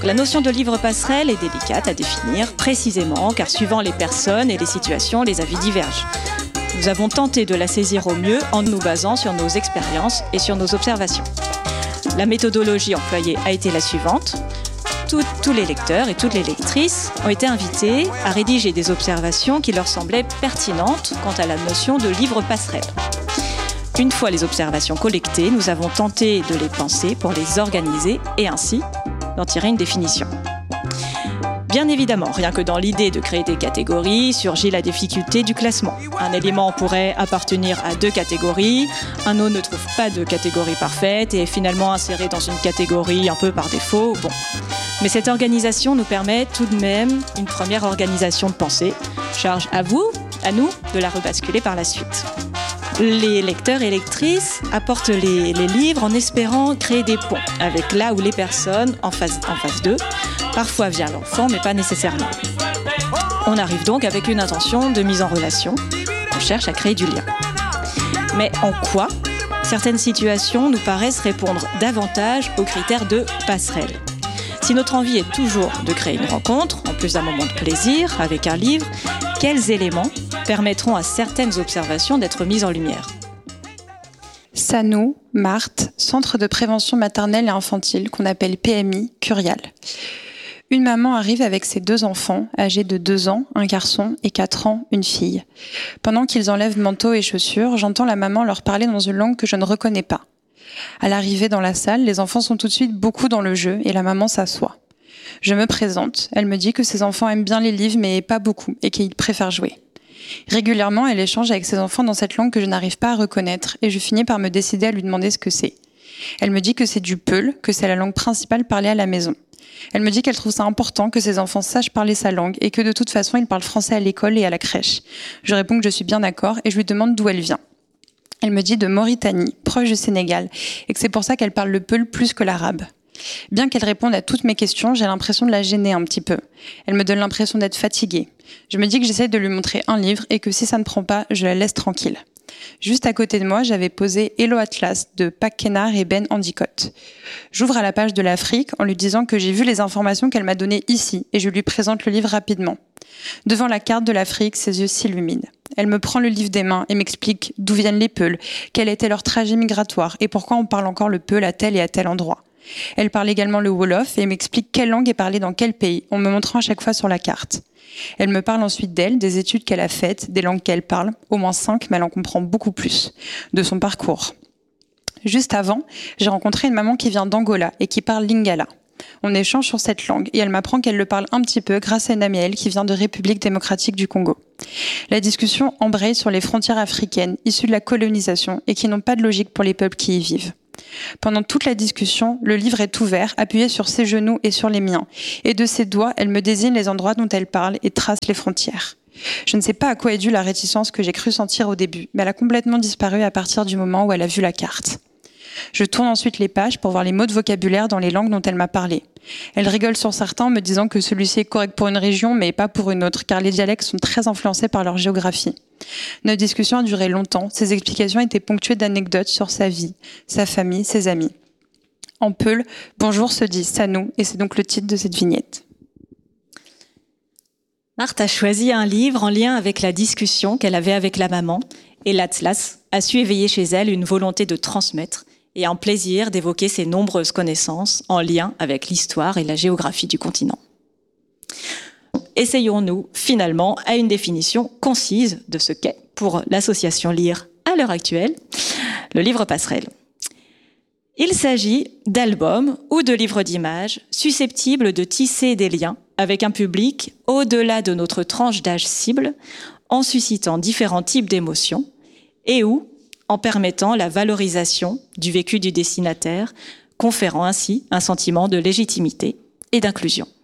Donc la notion de livre passerelle est délicate à définir précisément car suivant les personnes et les situations, les avis divergent. Nous avons tenté de la saisir au mieux en nous basant sur nos expériences et sur nos observations. La méthodologie employée a été la suivante. Tous les lecteurs et toutes les lectrices ont été invités à rédiger des observations qui leur semblaient pertinentes quant à la notion de livre passerelle. Une fois les observations collectées, nous avons tenté de les penser pour les organiser et ainsi d'en tirer une définition. Bien évidemment, rien que dans l'idée de créer des catégories, surgit la difficulté du classement. Un élément pourrait appartenir à 2 catégories, un autre ne trouve pas de catégorie parfaite et est finalement inséré dans une catégorie un peu par défaut. Bon. Mais cette organisation nous permet tout de même une première organisation de pensée. Charge à vous, à nous, de la rebasculer par la suite. Les lecteurs et lectrices apportent les livres en espérant créer des ponts avec là où les personnes en face d'eux, parfois via l'enfant, mais pas nécessairement. On arrive donc avec une intention de mise en relation. On cherche à créer du lien. Mais en quoi certaines situations nous paraissent répondre davantage aux critères de passerelle ? Si notre envie est toujours de créer une rencontre, en plus d'un moment de plaisir avec un livre, quels éléments permettront à certaines observations d'être mises en lumière ? Sanou, Marthe, Centre de prévention maternelle et infantile, qu'on appelle PMI, Curial. Une maman arrive avec ses 2 enfants, âgés de 2 ans, un garçon, et 4 ans, une fille. Pendant qu'ils enlèvent manteau et chaussures, j'entends la maman leur parler dans une langue que je ne reconnais pas. À l'arrivée dans la salle, les enfants sont tout de suite beaucoup dans le jeu et la maman s'assoit. Je me présente, elle me dit que ses enfants aiment bien les livres mais pas beaucoup et qu'ils préfèrent jouer. Régulièrement, elle échange avec ses enfants dans cette langue que je n'arrive pas à reconnaître et je finis par me décider à lui demander ce que c'est. Elle me dit que c'est du peul, que c'est la langue principale parlée à la maison. Elle me dit qu'elle trouve ça important que ses enfants sachent parler sa langue et que de toute façon, ils parlent français à l'école et à la crèche. Je réponds que je suis bien d'accord et je lui demande d'où elle vient. Elle me dit de Mauritanie, proche du Sénégal, et que c'est pour ça qu'elle parle le peul plus que l'arabe. Bien qu'elle réponde à toutes mes questions, j'ai l'impression de la gêner un petit peu. Elle me donne l'impression d'être fatiguée. Je me dis que j'essaie de lui montrer un livre et que si ça ne prend pas, je la laisse tranquille. Juste à côté de moi, j'avais posé Hello Atlas de Pac Kénard et Ben Handicott. J'ouvre à la page de l'Afrique en lui disant que j'ai vu les informations qu'elle m'a données ici et je lui présente le livre rapidement. Devant la carte de l'Afrique, ses yeux s'illuminent. Elle me prend le livre des mains et m'explique d'où viennent les Peuls, quel était leur trajet migratoire et pourquoi on parle encore le Peul à tel et à tel endroit. Elle parle également le Wolof et m'explique quelle langue est parlée dans quel pays, en me montrant à chaque fois sur la carte. Elle me parle ensuite d'elle, des études qu'elle a faites, des langues qu'elle parle, au moins 5, mais elle en comprend beaucoup plus, de son parcours. Juste avant, j'ai rencontré une maman qui vient d'Angola et qui parle lingala. On échange sur cette langue et elle m'apprend qu'elle le parle un petit peu grâce à une amie à elle qui vient de République démocratique du Congo. La discussion embraye sur les frontières africaines issues de la colonisation et qui n'ont pas de logique pour les peuples qui y vivent. Pendant toute la discussion, le livre est ouvert, appuyé sur ses genoux et sur les miens. Et de ses doigts, elle me désigne les endroits dont elle parle et trace les frontières. Je ne sais pas à quoi est due la réticence que j'ai cru sentir au début, mais elle a complètement disparu à partir du moment où elle a vu la carte. Je tourne ensuite les pages pour voir les mots de vocabulaire dans les langues dont elle m'a parlé. Elle rigole sur certains en me disant que celui-ci est correct pour une région, mais pas pour une autre, car les dialectes sont très influencés par leur géographie. Notre discussion a duré longtemps. Ses explications étaient ponctuées d'anecdotes sur sa vie, sa famille, ses amis. En peul, bonjour se dit Sanou, et c'est donc le titre de cette vignette. Marthe a choisi un livre en lien avec la discussion qu'elle avait avec la maman, et l'Atlas a su éveiller chez elle une volonté de transmettre et un plaisir d'évoquer ses nombreuses connaissances en lien avec l'histoire et la géographie du continent. Essayons-nous finalement à une définition concise de ce qu'est, pour l'association Lire à l'heure actuelle, le livre passerelle. Il s'agit d'albums ou de livres d'images susceptibles de tisser des liens avec un public au-delà de notre tranche d'âge cible, en suscitant différents types d'émotions et ou en permettant la valorisation du vécu du destinataire, conférant ainsi un sentiment de légitimité et d'inclusion.